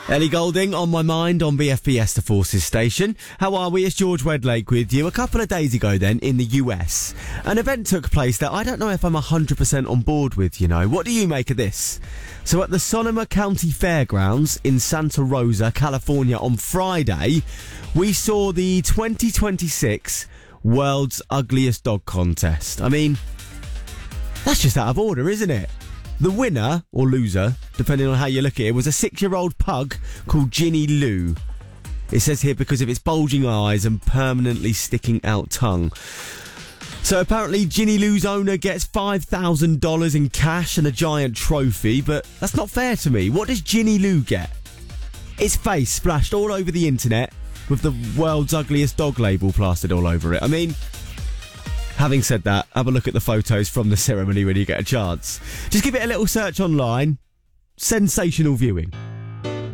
Ellie Goulding on my mind on BFBS The Forces station. How are we? It's George Wedlake with you. A couple of days ago then, in the US, an event took place that I don't know if I'm 100% on board with, you know. What do you make of this? So at the Sonoma County Fairgrounds in Santa Rosa, California on Friday, we saw the 2026 World's Ugliest Dog Contest. I mean, that's just out of order, isn't it? The winner, or loser, depending on how you look at it, was a 6-year-old pug called Ginny Lou. It says here because of its bulging eyes and permanently sticking out tongue. So apparently Ginny Lou's owner gets $5,000 in cash and a giant trophy, but that's not fair to me. What does Ginny Lou get? Its face splashed all over the internet with the World's Ugliest Dog label plastered all over it. I mean, having said that, have a look at the photos from the ceremony when you get a chance. Just give it a little search online. Sensational viewing.